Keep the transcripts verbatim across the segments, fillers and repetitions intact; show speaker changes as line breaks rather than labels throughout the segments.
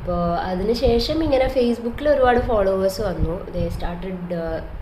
അപ്പോൾ അതിനുശേഷം ഇങ്ങനെ ഫേസ്ബുക്കിൽ ഒരുപാട് ഫോളോവേഴ്സ് വന്നു. ദേ started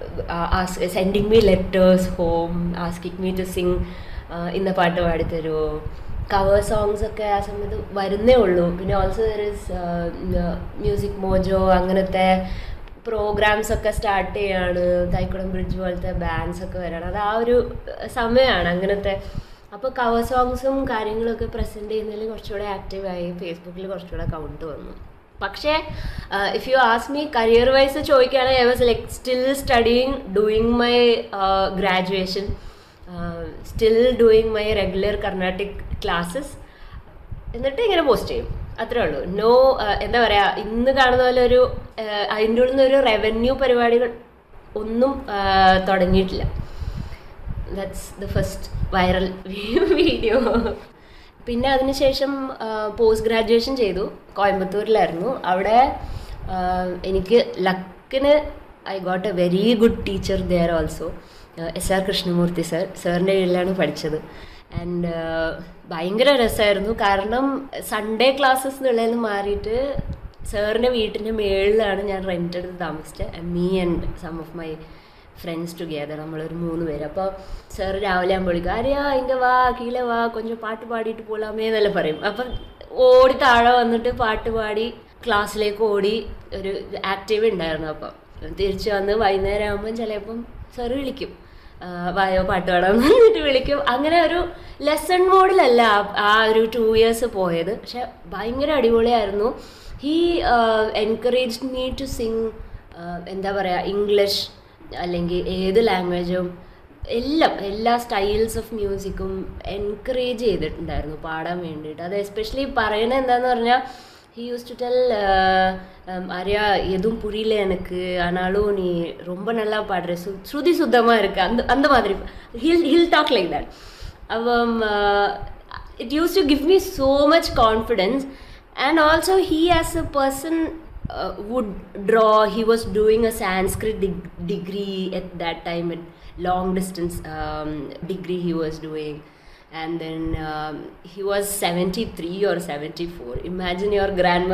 sending me letters home asking me to sing ഇന്ന പാട്ട് പാടിത്തരുമോ. കവർ സോങ്സ് ഒക്കെ ആ സമയത്ത് വരുന്നേ ഉള്ളൂ. പിന്നെ also there is music mojo അങ്ങനത്തെ പ്രോഗ്രാംസ് ഒക്കെ സ്റ്റാർട്ട് ചെയ്യാണ്. തൈക്കുടം ബ്രിഡ്ജ് പോലത്തെ ബാൻഡ്സ് ഒക്കെ വരാണ്. അത് ആ ഒരു സമയമാണ് അങ്ങനത്തെ. അപ്പോൾ കവർ സോങ്സും കാര്യങ്ങളൊക്കെ പ്രസൻറ്റ് ചെയ്യുന്നതിൽ കുറച്ചുകൂടെ ആക്റ്റീവായി. ഫേസ്ബുക്കിൽ കുറച്ചുകൂടെ കൗണ്ട് വന്നു. പക്ഷേ if you ask me career wise ചോദിക്കുകയാണെങ്കിൽ I was like still studying, doing my graduation, still doing my regular Carnatic classes, എന്നിട്ട് ഇങ്ങനെ പോസ്റ്റ് ചെയ്യും. അത്രേ ഉള്ളൂ. നോ എന്താ പറയുക, ഇന്ന് കാണുന്ന പോലെ ഒരു അതിൻ്റെ ഉള്ളിൽ നിന്ന് ഒരു റവന്യൂ പരിപാടികൾ ഒന്നും തുടങ്ങിയിട്ടില്ല. That's the first viral video. പിന്നെ അതിനുശേഷം പോസ്റ്റ് ഗ്രാജുവേഷൻ ചെയ്തു. കോയമ്പത്തൂരിലായിരുന്നു. അവിടെ എനിക്ക് ലക്കിന് I got A very good teacher there also. S R Krishnamurthy sir സാറിൻ്റെ കീഴിലാണ് പഠിച്ചത്. ആൻഡ് ഭയങ്കര രസമായിരുന്നു. കാരണം സൺഡേ ക്ലാസ്സസ് എന്നുള്ളതിൽ നിന്ന് മാറിയിട്ട് സാറിൻ്റെ വീട്ടിൻ്റെ മേളിലാണ് ഞാൻ റെൻ്റ് എടുത്ത് താമസിച്ചത്. Me and some of my friends together, നമ്മളൊരു മൂന്ന് പേര്. അപ്പോൾ സാർ രാവിലെ ആകുമ്പോൾ വിളിക്കും, ആരെയാ ഇங்கே വാ കീഴே വാ കൊഞ്ചം പാട്ട് പാടിയിട്ട് പോലാമേ എന്നെല്ലാം പറയും. അപ്പം ഓടി താഴെ വന്നിട്ട് പാട്ട് പാടി ക്ലാസ്സിലേക്ക് ഓടി ഒരു ആക്റ്റീവ് ഉണ്ടായിരുന്നു. അപ്പം തിരിച്ച് വന്ന് വൈകുന്നേരം ആകുമ്പം ചിലപ്പം സാർ വിളിക്കും, വായോ പാട്ട് പാടാൻ വന്നിട്ട് വിളിക്കും. അങ്ങനെ ഒരു ലെസൺ മോഡിലല്ല ആ ഒരു ടു ഇയേഴ്സ് പോയത്. പക്ഷെ ഭയങ്കര അടിപൊളിയായിരുന്നു. He encouraged me to sing, എന്താ പറയുക, ഇംഗ്ലീഷ് അല്ലെങ്കിൽ ഏത് ലാംഗ്വേജും എല്ലാം എല്ലാ സ്റ്റൈൽസ് ഓഫ് മ്യൂസിക്കും എൻകറേജ് ചെയ്തിട്ടുണ്ടായിരുന്നു പാടാൻ വേണ്ടിയിട്ട്. അത് എസ്പെഷ്യലി പറയുന്നത് എന്താന്ന് പറഞ്ഞാൽ, he use to tell, Arya எதுவும் புரியல எனக்கு, ஆனாலும் நீ ரொம்ப நல்லா பாடுற, சு ஸ்ருதி சுத்தமாக இருக்குது, அந்த அந்த மாதிரி hill hill talk like that. அவன் it use to give me so much confidence. And also he as a person Uh, would draw. He was doing a Sanskrit dig- degree at that time, at long distance um, degree he was doing. And then um, he was seventy-three or seventy-four. Imagine your grandmother